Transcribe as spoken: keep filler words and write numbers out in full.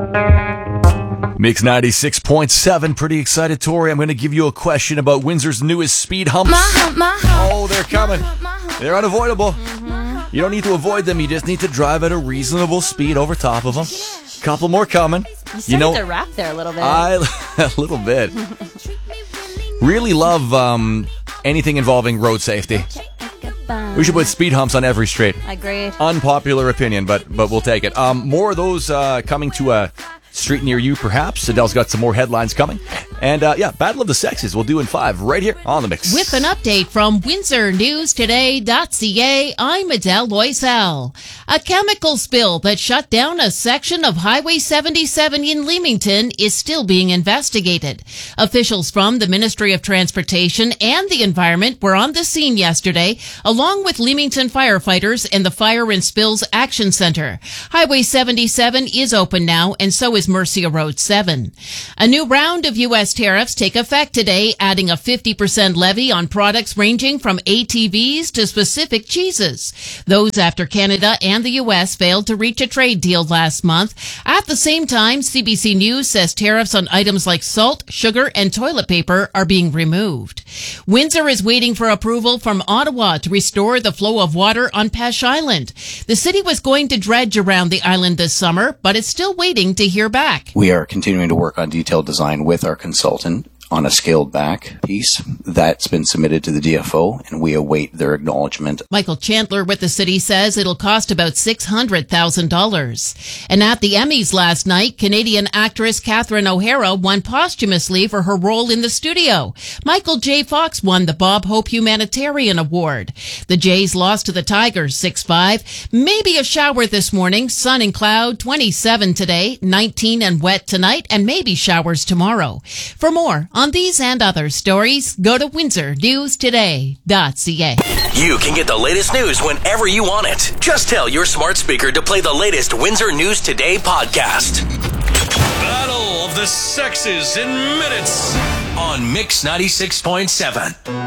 Mix ninety-six point seven. Pretty excited, Tori. I'm going to give you a question about Windsor's newest speed humps. My hump, my hump. Oh, they're coming. My hump, my hump. They're unavoidable. Mm-hmm. You don't need to avoid them. You just need to drive at a reasonable speed over top of them. Couple more coming. You started know, to rap there a little bit. I a little bit. Really love um, anything involving road safety. We should put speed humps on every street. Agreed. Unpopular opinion, but but we'll take it. Um, more of those uh, coming to a street near you, perhaps. Adele's got some more headlines coming. And, uh, yeah, Battle of the Sexes we'll do in five right here on The Mix. With an update from Windsor News Today dot C A, I'm Adele Loisel. A chemical spill that shut down a section of Highway seventy-seven in Leamington is still being investigated. Officials from the Ministry of Transportation and the Environment were on the scene yesterday, along with Leamington firefighters and the Fire and Spills Action Center. Highway seventy-seven is open now, and so is Mercia Road seven. A new round of U S tariffs take effect today, adding a fifty percent levy on products ranging from A T Vs to specific cheeses. Those after Canada and the U S failed to reach a trade deal last month. At the same time, C B C News says tariffs on items like salt, sugar, and toilet paper are being removed. Windsor is waiting for approval from Ottawa to restore the flow of water on Peche Island. The city was going to dredge around the island this summer, but it's still waiting to hear back. We are continuing to work on detailed design with our consultant on a scaled back piece that's been submitted to the D F O, and we await their acknowledgement. Michael Chandler with the city says it'll cost about six hundred thousand dollars. And at the Emmys last night, Canadian actress Catherine O'Hara won posthumously for her role in The Studio. Michael J. Fox won the Bob Hope Humanitarian Award. The Jays lost to the Tigers six five. Maybe a shower this morning, sun and cloud, twenty-seven today, nineteen and wet tonight, and maybe showers tomorrow. For more on these and other stories, go to Windsor News Today dot C A. You can get the latest news whenever you want it. Just tell your smart speaker to play the latest Windsor News Today podcast. Battle of the Sexes in minutes on Mix ninety-six point seven.